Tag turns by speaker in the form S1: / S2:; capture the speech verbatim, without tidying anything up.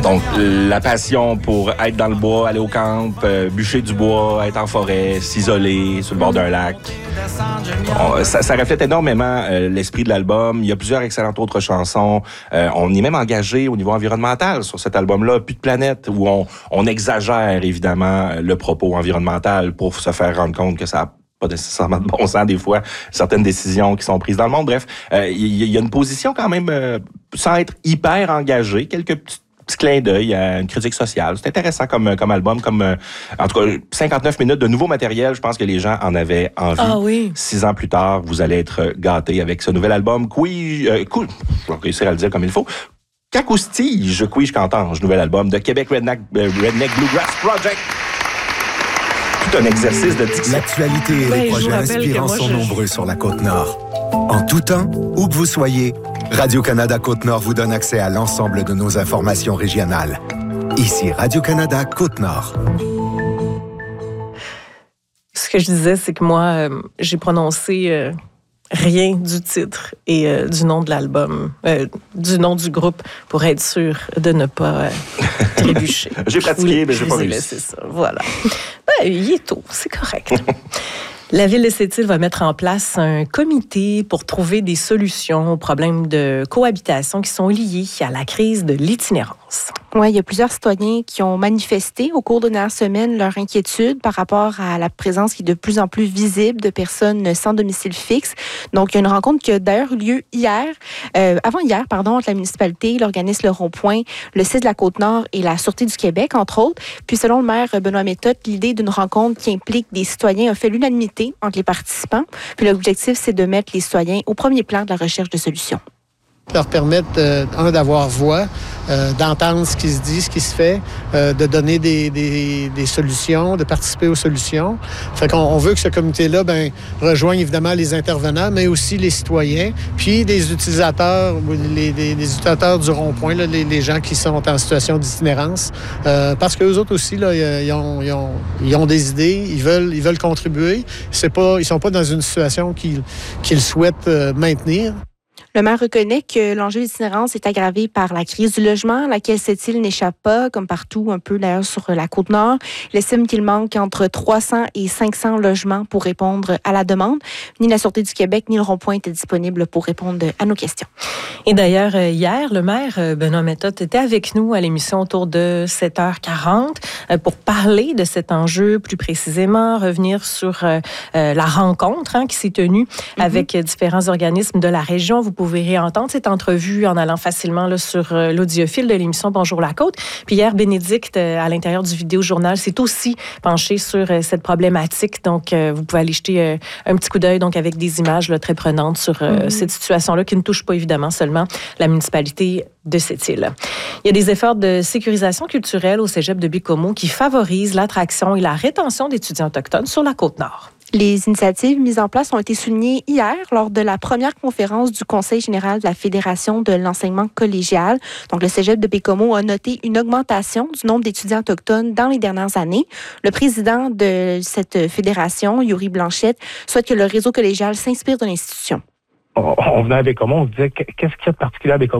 S1: Donc, la passion pour être dans le bois, aller au camp, euh, bûcher du bois, être en forêt, s'isoler sur le bord d'un lac. On, ça, ça reflète énormément euh, l'esprit de l'album. Il y a plusieurs excellentes autres chansons. Euh, on est même engagé au niveau environnemental sur cet album-là. Plus de planète, où on, on exagère évidemment le propos environnemental pour se faire rendre compte que ça a pas nécessairement de bon sens des fois, certaines décisions qui sont prises dans le monde. Bref, euh, il y, y a une position quand même, euh, sans être hyper engagée, quelques petits petit clin d'œil à une critique sociale. C'est intéressant comme, comme album, comme euh, en tout cas cinquante-neuf minutes de nouveau matériel. Je pense que les gens en avaient envie.
S2: Ah oui.
S1: Six ans plus tard, vous allez être gâtés avec ce nouvel album. Couille, euh, couille, je vais réussir à le dire comme il faut. Cacoustige, Couille, Cantange, nouvel album de Québec Redneck, euh, Redneck Bluegrass Project. Tout un exercice de diction.
S3: L'actualité et
S2: Ben,
S3: les projets inspirants sont je... nombreux sur la Côte-Nord. En tout temps, où que vous soyez, Radio-Canada Côte-Nord vous donne accès à l'ensemble de nos informations régionales. Ici Radio-Canada Côte-Nord.
S2: Ce que je disais, c'est que moi, euh, j'ai prononcé euh, rien du titre et euh, du nom de l'album, euh, du nom du groupe, pour être sûr de ne pas euh, trébucher.
S1: J'ai pratiqué, mais j'ai pas réussi.
S2: C'est ça, voilà. Ben, il est tôt, c'est correct. La Ville de Sept-Îles va mettre en place un comité pour trouver des solutions aux problèmes de cohabitation qui sont liés à la crise de l'itinérance.
S4: Oui, il y a plusieurs citoyens qui ont manifesté au cours de la dernière semaine leur inquiétude par rapport à la présence qui est de plus en plus visible de personnes sans domicile fixe. Donc, il y a une rencontre qui a d'ailleurs eu lieu hier, euh, avant hier, pardon, entre la municipalité, l'organisme Le Rond-Point, le C I S de la Côte-Nord et la Sûreté du Québec, entre autres. Puis, selon le maire Benoît Méthode, l'idée d'une rencontre qui implique des citoyens a fait l'unanimité entre les participants. Puis, l'objectif, c'est de mettre les citoyens au premier plan de la recherche de solutions.
S5: Leur permettre, euh, un, d'avoir voix, euh, d'entendre ce qui se dit, ce qui se fait, euh, de donner des, des, des solutions, de participer aux solutions. Fait qu'on on veut que ce comité-là ben, rejoigne évidemment les intervenants, mais aussi les citoyens, puis des utilisateurs, les, les, les utilisateurs du rond-point, là, les, les gens qui sont en situation d'itinérance, euh, parce qu'eux autres aussi, là, ils, ont, ils, ont, ils ont des idées, ils veulent, ils veulent contribuer. C'est pas, ils sont pas dans une situation qu'ils, qu'ils souhaitent euh, maintenir.
S4: Le maire reconnaît que l'enjeu d'itinérance est aggravé par la crise du logement, à laquelle cette île n'échappe pas, comme partout un peu d'ailleurs sur la Côte-Nord. Il estime qu'il manque entre trois cents et cinq cents logements pour répondre à la demande. Ni la Sûreté du Québec ni le Rond-Point étaient disponibles pour répondre à nos questions.
S2: Et d'ailleurs, hier, le maire Benoît Méthode était avec nous à l'émission autour de sept heures quarante pour parler de cet enjeu plus précisément, revenir sur euh, la rencontre hein, qui s'est tenue mm-hmm. avec différents organismes de la région. Vous Vous pouvez réentendre cette entrevue en allant facilement là, sur euh, l'audiophile de l'émission Bonjour la Côte. Puis hier, Bénédicte, euh, à l'intérieur du vidéojournal, s'est aussi penché sur euh, cette problématique. Donc, euh, vous pouvez aller jeter euh, un petit coup d'œil donc, avec des images là, très prenantes sur euh, mm-hmm. cette situation-là qui ne touche pas évidemment seulement la municipalité de Sept-Îles. Il y a des efforts de sécurisation culturelle au cégep de Baie-Comeau qui favorisent l'attraction et la rétention d'étudiants autochtones sur la Côte-Nord.
S4: Les initiatives mises en place ont été soulignées hier lors de la première conférence du Conseil général de la Fédération de l'enseignement collégial. Donc, le cégep de Baie-Comeau a noté une augmentation du nombre d'étudiants autochtones dans les dernières années. Le président de cette fédération, Yuri Blanchette, souhaite que le réseau collégial s'inspire de l'institution.
S6: On venait à Baie-Comeau, on se disait qu'est-ce qu'il y a de particulier à Baie-Comeau?